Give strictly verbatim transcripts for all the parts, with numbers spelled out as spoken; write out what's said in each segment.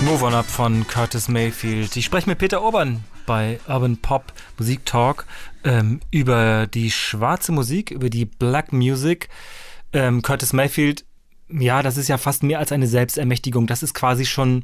Move On Up von Curtis Mayfield. Ich spreche mit Peter Urban bei Urban Pop Musik Talk ähm, über die schwarze Musik, über die Black Music. Ähm, Curtis Mayfield, ja, das ist ja fast mehr als eine Selbstermächtigung. Das ist quasi schon,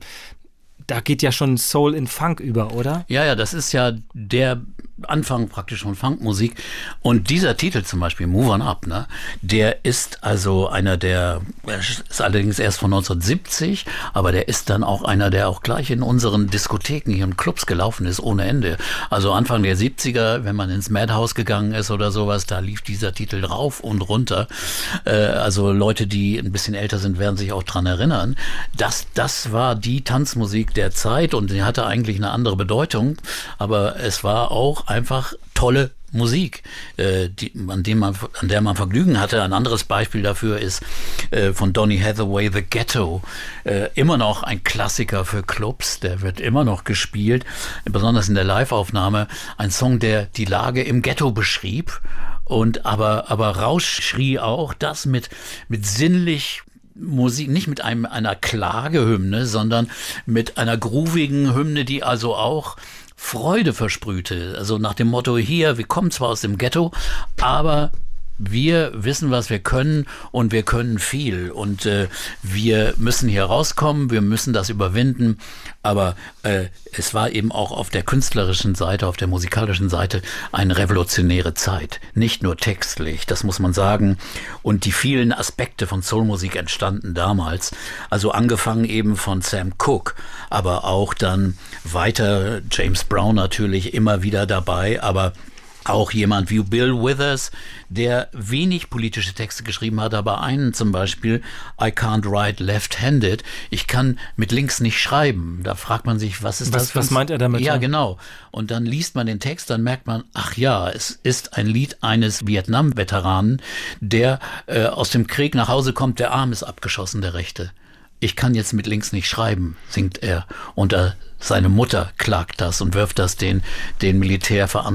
da geht ja schon Soul in Funk über, oder? Ja, ja, das ist ja der Anfang praktisch von Funkmusik. Und dieser Titel zum Beispiel, Move On Up, ne, der ist also einer der, ist allerdings erst von neunzehnhundertsiebzig, aber der ist dann auch einer, der auch gleich in unseren Diskotheken hier in Clubs gelaufen ist, ohne Ende. Also Anfang der siebziger, wenn man ins Madhouse gegangen ist oder sowas, da lief dieser Titel rauf und runter. Äh, also Leute, die ein bisschen älter sind, werden sich auch dran erinnern. Das, das war die Tanzmusik der Zeit und die hatte eigentlich eine andere Bedeutung, aber es war auch einfach tolle Musik, äh, die, an, dem man, an der man Vergnügen hatte. Ein anderes Beispiel dafür ist äh, von Donny Hathaway, The Ghetto. Äh, immer noch ein Klassiker für Clubs, der wird immer noch gespielt, besonders in der Live-Aufnahme. Ein Song, der die Lage im Ghetto beschrieb und aber, aber rausschrie auch das mit, mit sinnlich Musik, nicht mit einem, einer Klagehymne, sondern mit einer groovigen Hymne, die also auch Freude versprühte. Also nach dem Motto hier, wir kommen zwar aus dem Ghetto, aber wir wissen, was wir können und wir können viel und äh, wir müssen hier rauskommen, wir müssen das überwinden, aber äh, es war eben auch auf der künstlerischen Seite, auf der musikalischen Seite eine revolutionäre Zeit, nicht nur textlich, das muss man sagen, und die vielen Aspekte von Soulmusik entstanden damals, also angefangen eben von Sam Cooke, aber auch dann weiter James Brown natürlich immer wieder dabei, aber auch jemand wie Bill Withers, der wenig politische Texte geschrieben hat, aber einen zum Beispiel, I can't write left-handed, ich kann mit links nicht schreiben. Da fragt man sich, was ist was, das? Was meint er damit? Ja, genau. Und dann liest man den Text, dann merkt man, ach ja, es ist ein Lied eines Vietnam-Veteranen, der äh, aus dem Krieg nach Hause kommt, der Arm ist abgeschossen, der Rechte. Ich kann jetzt mit links nicht schreiben, singt er. Und äh, seine Mutter klagt das und wirft das den, den Militärverantwortlichen